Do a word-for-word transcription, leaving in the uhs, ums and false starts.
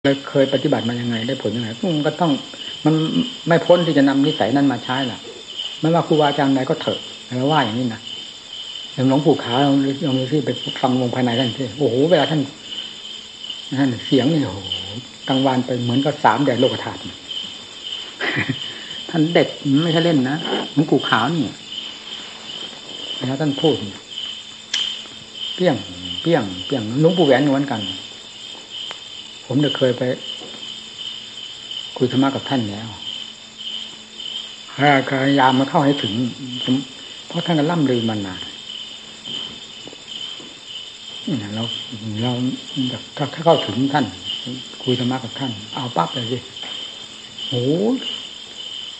เราเคยปฏิบัติมายังไงได้ผลยังไงมันก็ต้องมันไม่พ้นที่จะนำนิสัยนั้นมาใช้ล่ะไม่ว่าครูบาอาจารย์ใดก็เถอะเราว่าอย่างนี้นะอย่างหลวงปู่ขาวลองลองดูที่ไปฟังวงภายในท่านสิโอ้โหเวลาท่านท่านเสียงนี่โอ้โหกลางวันไปเหมือนกับสามแดดโลกธาตุท่านเด็ดไม่ใช่เล่นนะหลวงปู่ขาวนี่แล้วท่านพูดเปี้ยงเปี้ยงเปี้ยงหลวงปู่แหวนเหมือนกันผมได้เคยไปคุยธรรมะกับท่านแล้วพยายามมาเข้าให้ถึงเพราะท่านก็ล่ำลือมานานเราเราถ้าเข้าถึงท่านคุยธรรมะกับท่านเอาปั๊บเลยสิโอ้